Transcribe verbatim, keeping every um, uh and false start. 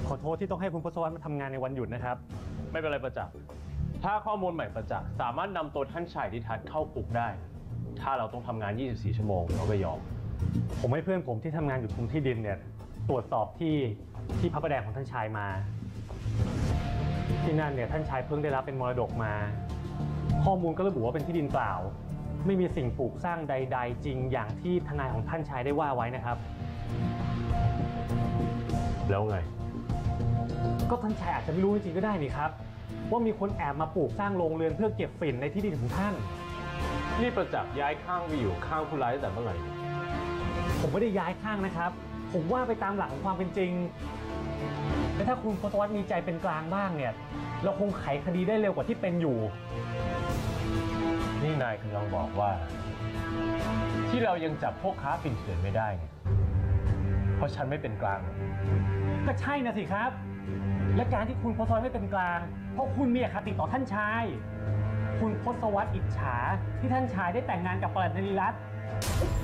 ขอโทษที่ต้องให้คุณพศวรรษมาทำงานในวันหยุดนะครับไม่เป็นไรประจักษ์ถ้าข้อมูลใหม่ประจักษ์สามารถนำตัวท่านชายนิทัศน์เข้าคุกได้ ถ้าเราต้องทำงานยี่สิบสี่ชั่วโมงเราก็ยอมผมให้เพื่อนผมที่ทำงานอยู่กรมที่ดินเนี่ยตรวจสอบที่ที่พระประแดงของท่านชายมาที่นั่นเนี่ยท่านชายเพิ่งได้รับเป็นมรดกมาข้อมูลก็ระบุว่าเป็นที่ดินเปล่าไม่มีสิ่งปลูกสร้างใดๆจริงอย่างที่ทนายของท่านชายได้ว่าไว้นะครับแล้วไงก็ท่านชายอาจจะไม่รู้จริงๆก็ได้นี่ครับว่ามีคนแอบมาปลูกสร้างโรงเรือนเพื่อเก็บฝิ่นในที่ดินของท่านนี่ประจักษ์ย้ายข้างไปอยู่ข้างผู้ร้ายตั้งแต่เมื่อไหร่ผมไม่ได้ย้ายข้างนะครับผมว่าไปตามหลักของความเป็นจริงและถ้าคุณพศวรรษมีใจเป็นกลางบ้างเนี่ยเราคงไขคดีได้เร็วกว่าที่เป็นอยู่นี่นายกำลังบอกว่าที่เรายังจับพวกค้าฝิ่นเถื่อนไม่ได้เนี่ยเพราะฉันไม่เป็นกลางก็ใช่นะสิครับและการที่คุณพศวรรษไม่เป็นกลางเพราะคุณมีอคติต่อท่านชายคุณพศวรรษอิจฉาที่ท่านชายได้แต่งงานกับปลัดนรีรัตน์